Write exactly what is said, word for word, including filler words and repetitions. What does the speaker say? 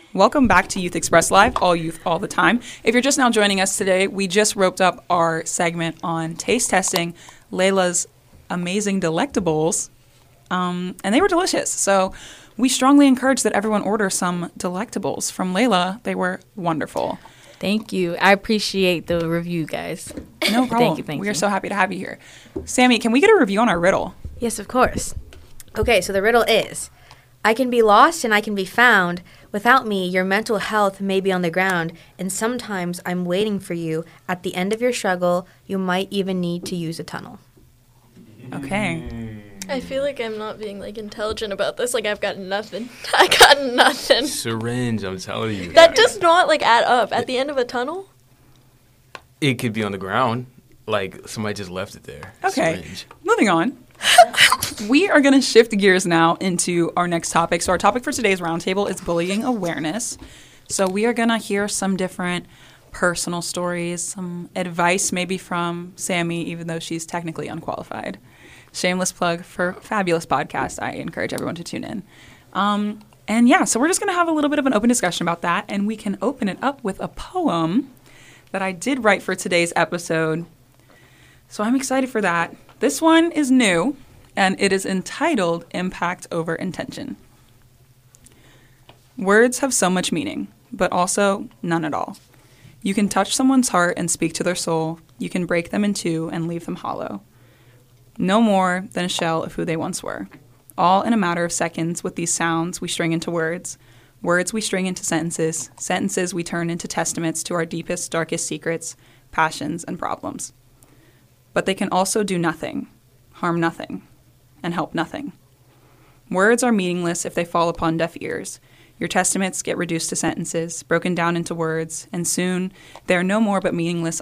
Welcome back to Youth Express Live, all youth, all the time. If you're just now joining us today, we just roped up our segment on taste testing Layla's amazing Delectables, um, and they were delicious. So we strongly encourage that everyone order some Delectables from Layla. They were wonderful. Thank you. I appreciate the review, guys. No problem. Thank you, thank we you. are so happy to have you here. Sammy, can we get a review on our riddle? Yes, of course. Okay, so the riddle is, I can be lost and I can be found. Without me, your mental health may be on the ground, and sometimes I'm waiting for you. At the end of your struggle, you might even need to use a tunnel. Okay. I feel like I'm not being, like, intelligent about this. Like, I've got nothing. I got nothing. Syringe, I'm telling you. That does not, like, add up. At the end of a tunnel? It could be on the ground. Like, somebody just left it there. Okay. Syringe. Moving on. We are going to shift gears now into our next topic. So our topic for today's roundtable is bullying awareness. So we are going to hear some different personal stories, some advice maybe from Sammy, even though she's technically unqualified. Shameless plug for fabulous podcast. I encourage everyone to tune in. Um, and yeah, so we're just going to have a little bit of an open discussion about that. And we can open it up with a poem that I did write for today's episode. So I'm excited for that. This one is new, and it is entitled Impact Over Intention. Words have so much meaning, but also none at all. You can touch someone's heart and speak to their soul. You can break them in two and leave them hollow. No more than a shell of who they once were. All in a matter of seconds with these sounds we string into words. Words we string into sentences. Sentences we turn into testaments to our deepest, darkest secrets, passions, and problems. But they can also do nothing, harm nothing, and help nothing. Words are meaningless if they fall upon deaf ears. Your testaments get reduced to sentences, broken down into words, and soon they are no more but meaningless